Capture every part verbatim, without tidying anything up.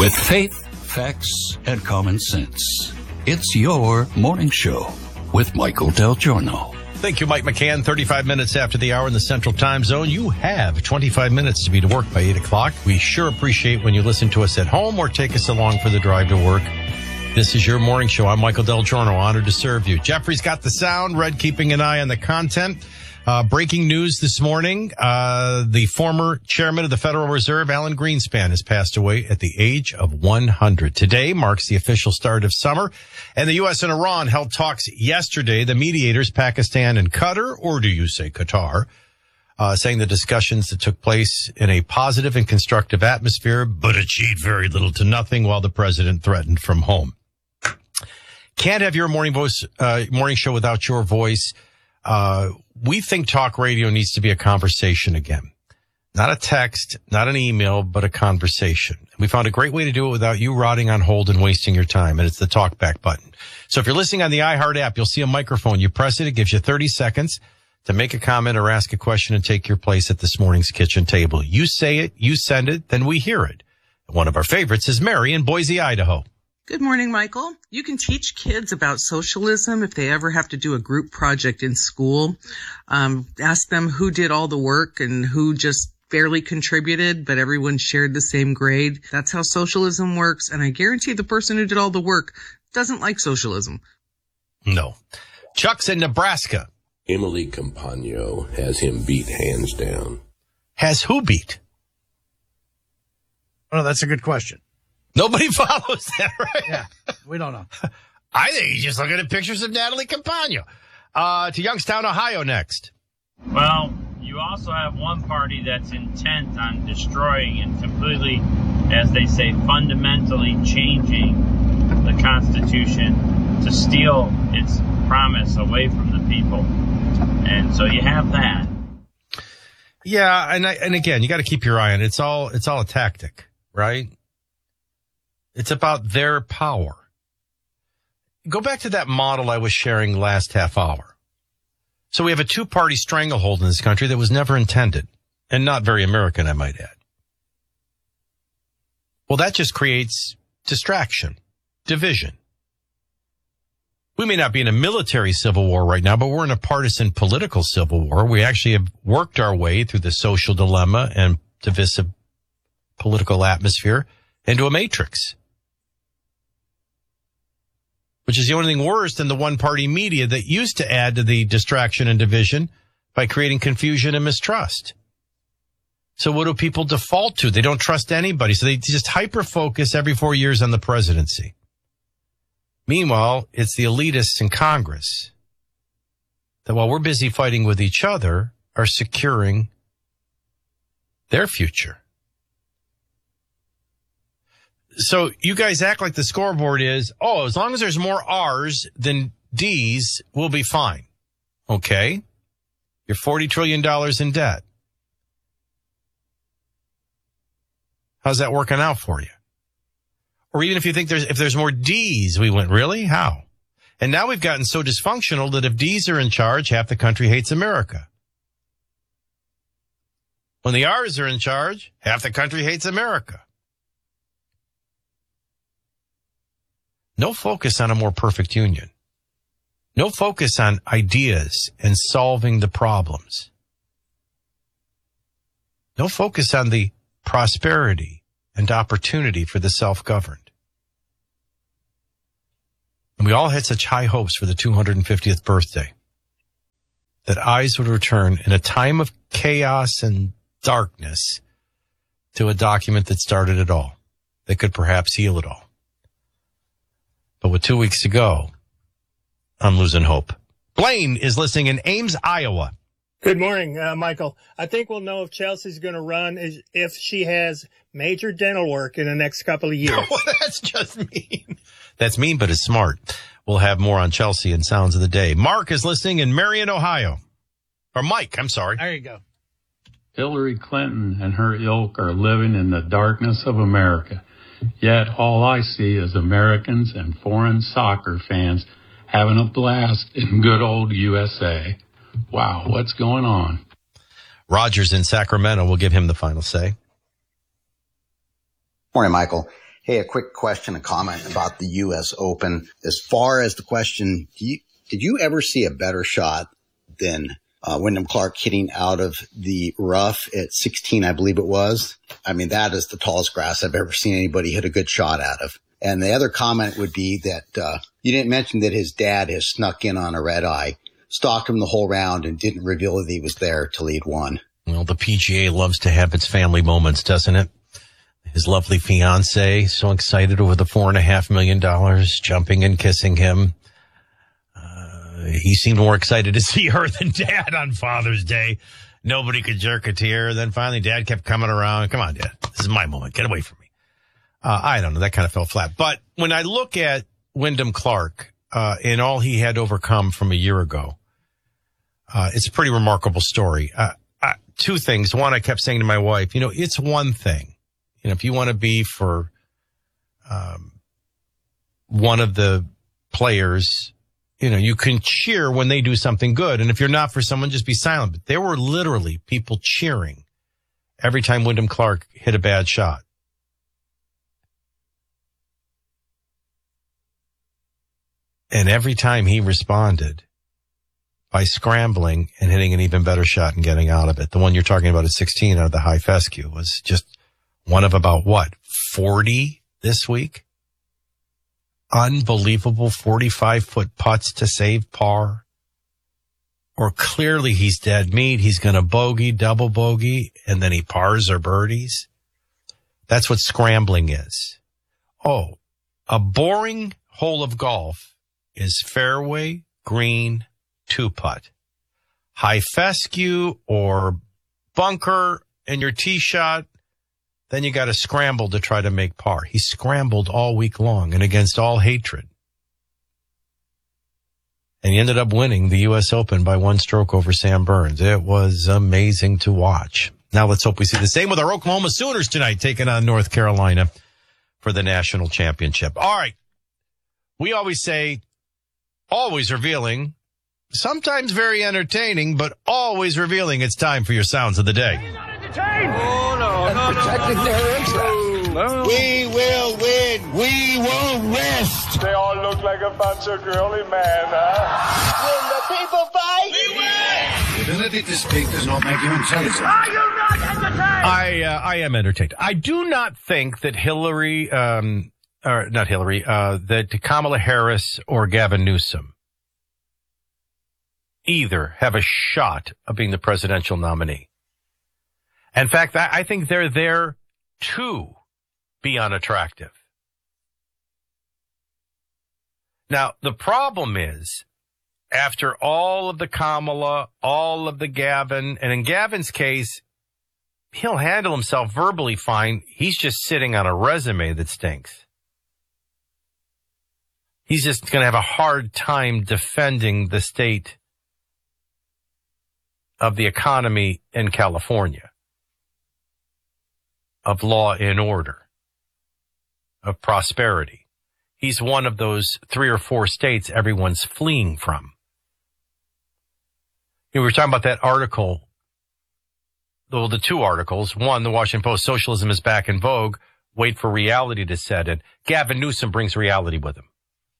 With faith, facts, and common sense, it's your morning show with Michael Del Giorno. Thank you, Mike McCann. thirty-five minutes after the hour in the Central Time Zone. You have twenty-five minutes to be to work by eight o'clock. We sure appreciate when you listen to us at home or take us along for the drive to work. This is your morning show. I'm Michael Del Giorno, honored to serve you. Jeffrey's got the sound, Red keeping an eye on the content. Uh, breaking news this morning, uh, the former chairman of the Federal Reserve, Alan Greenspan, has passed away at the age of one hundred. Today marks the official start of summer, and the U S and Iran held talks yesterday. The mediators, Pakistan and Qatar, or do you say Qatar, uh, saying the discussions that took place in a positive and constructive atmosphere, but achieved very little to nothing while the president threatened from home. Can't have your morning voice, uh, morning show without your voice. Uh, we think talk radio needs to be a conversation again. Not a text, not an email, but a conversation. We found a great way to do it without you rotting on hold and wasting your time, and it's the talk back button. So if you're listening on the iHeart app, you'll see a microphone. You press it, it gives you thirty seconds to make a comment or ask a question and take your place at this morning's kitchen table. You say it, you send it, then we hear it. One of our favorites is Mary in Boise, Idaho. Good morning, Michael. You can teach kids about socialism if they ever have to do a group project in school. Um, ask them who did all the work and who just barely contributed, but everyone shared the same grade. That's how socialism works, and I guarantee the person who did all the work doesn't like socialism. No. Chuck's in Nebraska. Emily Campagno has him beat hands down. Has who beat? Oh, that's a good question. Nobody follows that, right? Yeah, we don't know. I think he's just looking at pictures of Natalie Campagno. Uh, to Youngstown, Ohio next. Well, you also have one party that's intent on destroying and completely, as they say, fundamentally changing the Constitution to steal its promise away from the people. And so you have that. Yeah, and I, and again, you got to keep your eye on it. It's all, it's all a tactic, right? It's about their power. Go back to that model I was sharing last half hour. So we have a two-party stranglehold in this country that was never intended, and not very American, I might add. Well, that just creates distraction, division. We may not be in a military civil war right now, but we're in a partisan political civil war. We actually have worked our way through the social dilemma and divisive political atmosphere into a matrix, which is the only thing worse than the one-party media that used to add to the distraction and division by creating confusion and mistrust. So what do people default to? They don't trust anybody, so they just hyper-focus every four years on the presidency. Meanwhile, it's the elitists in Congress that, while we're busy fighting with each other, are securing their future. So you guys act like the scoreboard is, oh, as long as there's more R's than D's, we'll be fine. Okay. You're forty trillion dollars in debt. How's that working out for you? Or even if you think there's, if there's more D's, we went, really? How? And now we've gotten so dysfunctional that if D's are in charge, half the country hates America. When the R's are in charge, half the country hates America. No focus on a more perfect union. No focus on ideas and solving the problems. No focus on the prosperity and opportunity for the self-governed. And we all had such high hopes for the two hundred fiftieth birthday that eyes would return in a time of chaos and darkness to a document that started it all, that could perhaps heal it all. But with two weeks to go, I'm losing hope. Blaine is listening in Ames, Iowa. Good morning, uh, Michael. I think we'll know if Chelsea's going to run is if she has major dental work in the next couple of years. Well, that's just mean. That's mean, but it's smart. We'll have more on Chelsea and Sounds of the Day. Mark is listening in Marion, Ohio. Or Mike, I'm sorry. There you go. Hillary Clinton and her ilk are living in the darkness of America. Yet all I see is Americans and foreign soccer fans having a blast in good old U S A. Wow, what's going on? Rogers in Sacramento will give him the final say. Morning, Michael. Hey, a quick question, a comment about the U S Open. As far as the question, do you, did you ever see a better shot than uh, Wyndham Clark hitting out of the rough at sixteen, I believe it was? I mean, that is the tallest grass I've ever seen anybody hit a good shot out of. And the other comment would be that uh, you didn't mention that his dad has snuck in on a red eye, stalked him the whole round, and didn't reveal that he was there till he'd won. Well, the P G A loves to have its family moments, doesn't it? His lovely fiance, so excited over the four and a half million dollars, jumping and kissing him. Uh, he seemed more excited to see her than Dad on Father's Day. Nobody could jerk a tear. Then finally, Dad kept coming around. Come on, Dad. This is my moment. Get away from me. Uh, I don't know. That kind of fell flat. But when I look at Wyndham Clark, uh, and all he had overcome from a year ago, uh, it's a pretty remarkable story. Uh, uh, two things. One, I kept saying to my wife, you know, it's one thing. You know, if you want to be for um, one of the players, you know, you can cheer when they do something good. And if you're not for someone, just be silent. But there were literally people cheering every time Wyndham Clark hit a bad shot. And every time he responded by scrambling and hitting an even better shot and getting out of it. The one you're talking about at sixteen out of the high fescue was just one of about, what, forty this week? Unbelievable forty-five foot putts to save par. Or clearly he's dead meat. He's going to bogey, double bogey, and then he pars or birdies. That's what scrambling is. Oh, a boring hole of golf is fairway, green, two-putt. High fescue or bunker and your tee shot, then you got to scramble to try to make par. He scrambled all week long and against all hatred. And he ended up winning the U S Open by one stroke over Sam Burns. It was amazing to watch. Now let's hope we see the same with our Oklahoma Sooners tonight, taking on North Carolina for the national championship. All right. We always say, always revealing, sometimes very entertaining, but always revealing. It's time for your sounds of the day. Oh, no, no, protecting no, no, their interests. No. We will win. We won't rest. They all look like a bunch of girly men, huh? Will the people fight? We win. The ability to speak does not make you intelligent. Are you not entertained? I, uh, I am entertained. I do not think that Hillary, um, or not Hillary, uh, that Kamala Harris or Gavin Newsom either have a shot of being the presidential nominee. In fact, I think they're there to be unattractive. Now, the problem is, after all of the Kamala, all of the Gavin, and in Gavin's case, he'll handle himself verbally fine. He's just sitting on a resume that stinks. He's just going to have a hard time defending the state of the economy in California, of law and order, of prosperity. He's one of those three or four states everyone's fleeing from. You know, we were talking about that article, well, the two articles. One, the Washington Post, socialism is back in vogue. Wait for reality to set in. Gavin Newsom brings reality with him.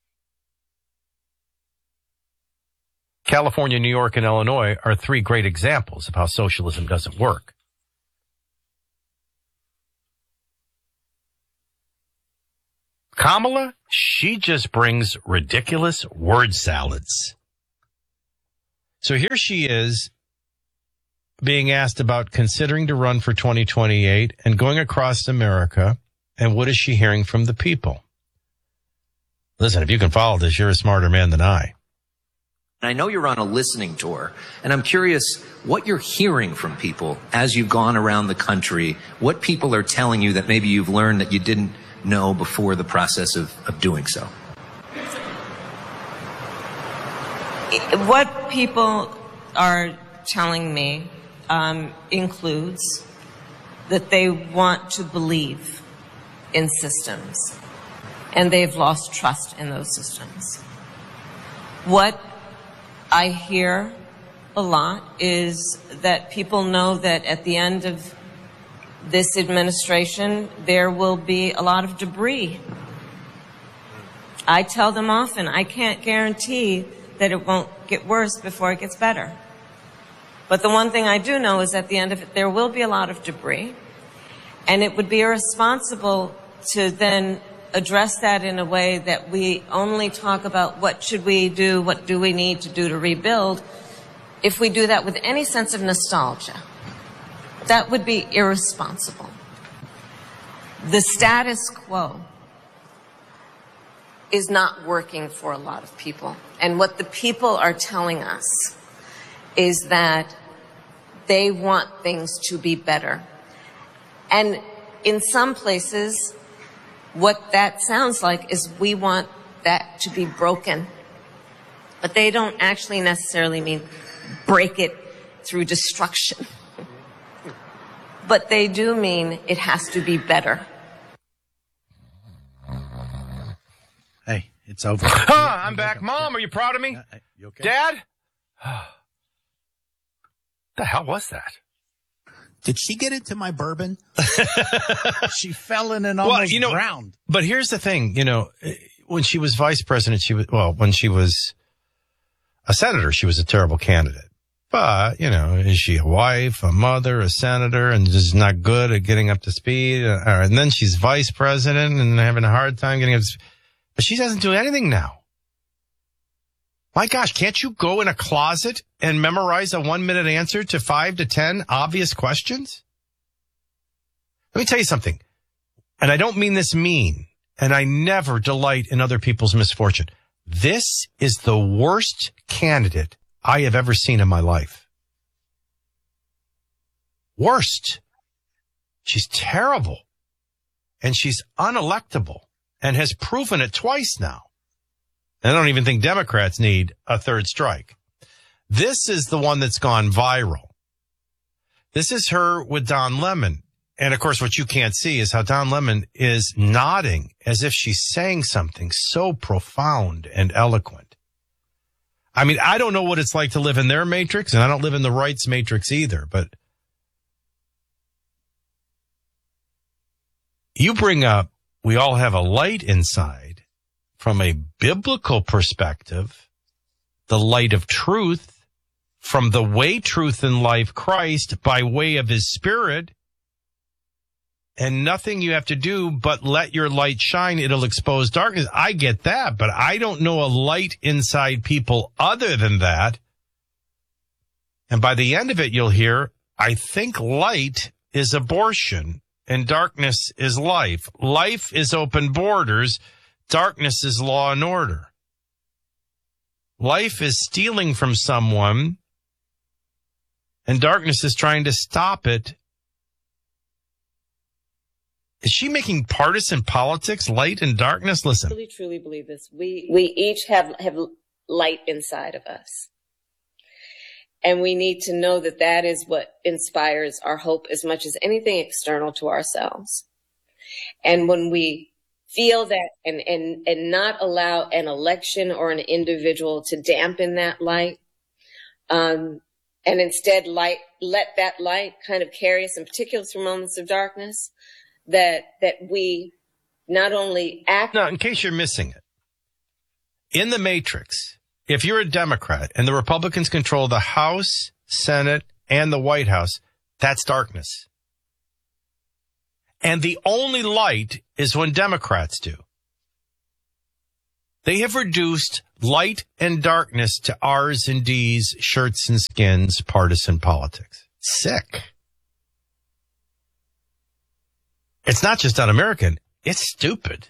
California, New York, and Illinois are three great examples of how socialism doesn't work. Kamala, she just brings ridiculous word salads. So here she is being asked about considering to run for twenty twenty-eight and going across America. And what is she hearing from the people? Listen, if you can follow this, you're a smarter man than I. I know you're on a listening tour, and I'm curious what you're hearing from people as you've gone around the country, what people are telling you that maybe you've learned that you didn't know before the process of, of doing so. What people are telling me um, includes that they want to believe in systems, and they've lost trust in those systems. What I hear a lot is that people know that at the end of this administration, there will be a lot of debris. I tell them often, I can't guarantee that it won't get worse before it gets better. But the one thing I do know is at the end of it, there will be a lot of debris. And it would be irresponsible to then address that in a way that we only talk about what should we do, what do we need to do to rebuild. If we do that with any sense of nostalgia, that would be irresponsible. The status quo is not working for a lot of people. And what the people are telling us is that they want things to be better. And in some places, what that sounds like is we want that to be broken. But they don't actually necessarily mean break it through destruction. But they do mean it has to be better. Hey, it's over. Ah, I'm back. Mom, are you proud of me? Uh, you okay? Dad? The hell was that? Did she get into my bourbon? She fell in and almost well, you know, drowned. But here's the thing, you know, when she was vice president, she was, well, when she was a senator, she was a terrible candidate. But, you know, is she a wife, a mother, a senator, and just not good at getting up to speed? Uh, and then she's vice president and having a hard time getting up to speed. But she doesn't do anything now. My gosh, can't you go in a closet and memorize a one-minute answer to five to ten obvious questions? Let me tell you something, and I don't mean this mean, and I never delight in other people's misfortune. This is the worst candidate I have ever seen in my life. Worst. She's terrible, and she's unelectable, and has proven it twice now. I don't even think Democrats need a third strike. This is the one that's gone viral. This is her with Don Lemon. And of course, what you can't see is how Don Lemon is nodding as if she's saying something so profound and eloquent. I mean, I don't know what it's like to live in their matrix, and I don't live in the right's matrix either, but you bring up, we all have a light inside. From a biblical perspective, the light of truth, from the way, truth, and life, Christ, by way of his Spirit, and nothing you have to do but let your light shine, it'll expose darkness. I get that, but I don't know a light inside people other than that. And by the end of it, you'll hear, I think light is abortion and darkness is life. Life is open borders. Darkness is law and order. Life is stealing from someone, and darkness is trying to stop it. Is she making partisan politics, light and darkness? Listen. I really, truly believe this. We, we each have, have light inside of us. And we need to know that that is what inspires our hope as much as anything external to ourselves. And when we feel that and, and, and not allow an election or an individual to dampen that light, um, and instead light, let that light kind of carry us in particular through moments of darkness, that, that we not only act. Now, in case you're missing it, in the matrix, if you're a Democrat and the Republicans control the House, Senate, and the White House, that's darkness. And the only light is when Democrats do. They have reduced light and darkness to R's and D's, shirts and skins, partisan politics. Sick. It's not just un-American. It's stupid.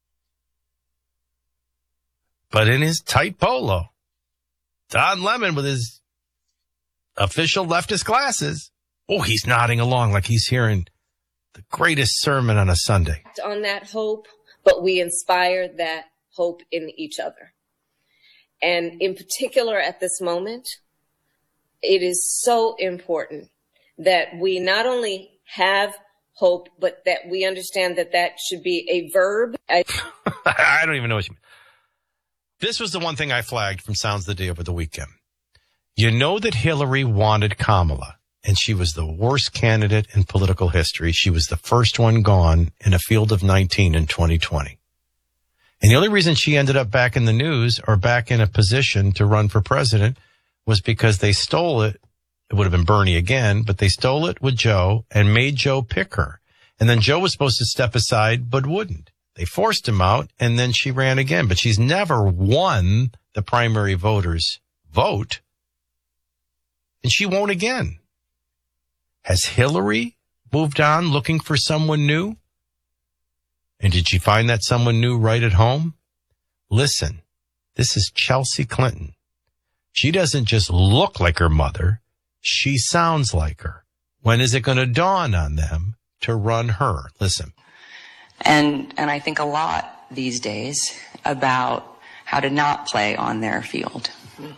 But in his tight polo, Don Lemon with his official leftist glasses, oh, he's nodding along like he's hearing the greatest sermon on a Sunday. On that hope, but we inspire that hope in each other. And in particular at this moment, it is so important that we not only have hope, but that we understand that that should be a verb. I, I don't even know what you mean. This was the one thing I flagged from Sounds of the Day over the weekend. You know that Hillary wanted Kamala. and she was the worst candidate in political history. She was the first one gone in a field of nineteen in twenty twenty. And the only reason she ended up back in the news or back in a position to run for president was because they stole it. It would have been Bernie again, but they stole it with Joe and made Joe pick her. And then Joe was supposed to step aside, but wouldn't. They forced him out, and then she ran again. But she's never won the primary voters' vote, and she won't again. Has Hillary moved on looking for someone new? And did she find that someone new right at home? Listen, this is Chelsea Clinton. She doesn't just look like her mother. She sounds like her. When is it going to dawn on them to run her? Listen. And and I think a lot these days about how to not play on their field.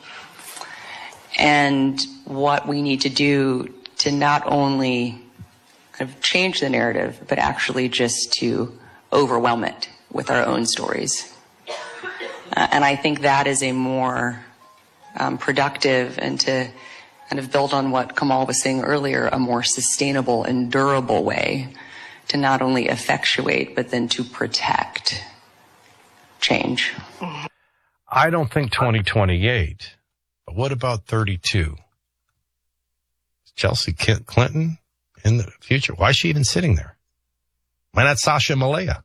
And what we need to do to not only kind of change the narrative, but actually just to overwhelm it with our own stories. Uh, and I think that is a more um, productive and to kind of build on what Kamal was saying earlier, a more sustainable and durable way to not only effectuate, but then to protect change. I don't think twenty twenty-eight, but what about thirty-two? Chelsea Clinton in the future? Why is she even sitting there? Why not Sasha Malaya?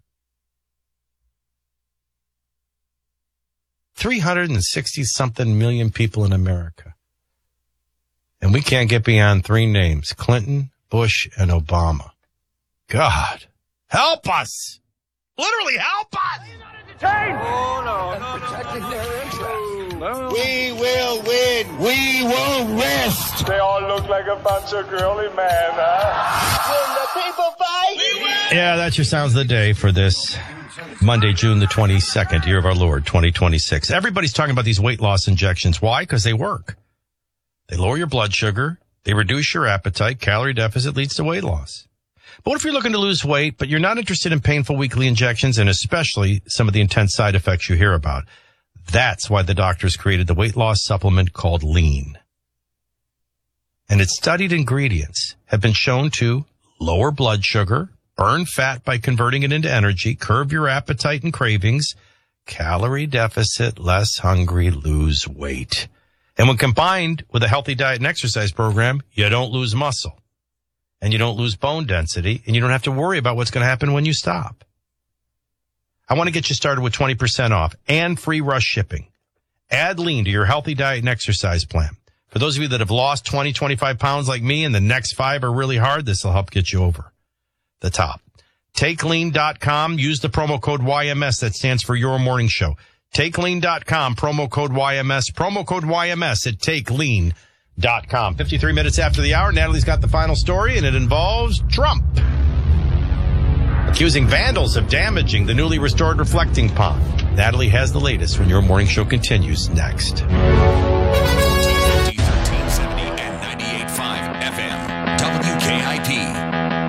three hundred sixty something million people in America. And we can't get beyond three names, Clinton, Bush, and Obama. God, help us. Literally help us. Oh, no, no, protecting their interests. No. We will win. We won't rest. They all look like a bunch of girly men, huh? When the people fight, we win. Yeah, that's your sounds of the day for this Monday, June the twenty-second, year of our Lord, twenty twenty-six. Everybody's talking about these weight loss injections. Why? Because they work. They lower your blood sugar. They reduce your appetite. Calorie deficit leads to weight loss. But what if you're looking to lose weight, but you're not interested in painful weekly injections and especially some of the intense side effects you hear about? That's why the doctors created the weight loss supplement called Lean. And its studied ingredients have been shown to lower blood sugar, burn fat by converting it into energy, curb your appetite and cravings, calorie deficit, less hungry, lose weight. And when combined with a healthy diet and exercise program, you don't lose muscle. And you don't lose bone density, and you don't have to worry about what's going to happen when you stop. I want to get you started with twenty percent off and free rush shipping. Add Lean to your healthy diet and exercise plan. For those of you that have lost twenty, twenty-five pounds like me and the next five are really hard, this will help get you over the top. Take lean dot com. Use the promo code Y M S. That stands for Your Morning Show. Take lean dot com, promo code Y M S. Promo code Y M S at Take Lean dot com. fifty-three minutes after the hour, Natalie's got the final story, and it involves Trump accusing vandals of damaging the newly restored reflecting pond. Natalie has the latest when Your Morning Show continues next. thirteen seventy and ninety-eight point five F M, W K I P.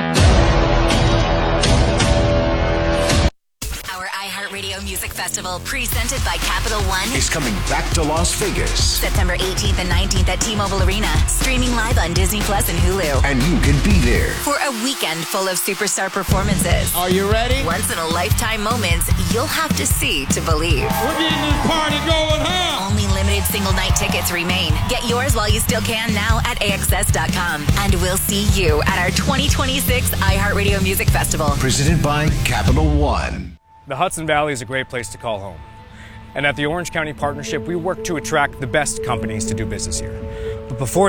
Radio Music Festival, presented by Capital One, is coming back to Las Vegas. September eighteenth and nineteenth at T-Mobile Arena, streaming live on Disney Plus and Hulu. And you can be there for a weekend full of superstar performances. Are you ready? Once in a lifetime moments you'll have to see to believe. We're getting this party going, huh? Only limited single night tickets remain. Get yours while you still can now at A X S dot com. And we'll see you at our twenty twenty-six iHeartRadio Music Festival. Presented by Capital One. The Hudson Valley is a great place to call home. And at the Orange County Partnership, we work to attract the best companies to do business here. But before